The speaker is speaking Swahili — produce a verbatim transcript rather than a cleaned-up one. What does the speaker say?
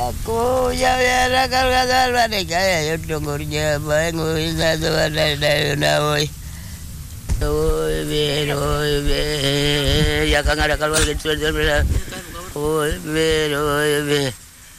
Aku ya ya rakal kadal bade kaya yo tungurnya bangun satu ada ada oi. Oi be oi be ya kan ada kalau gitu. Oi be oi be.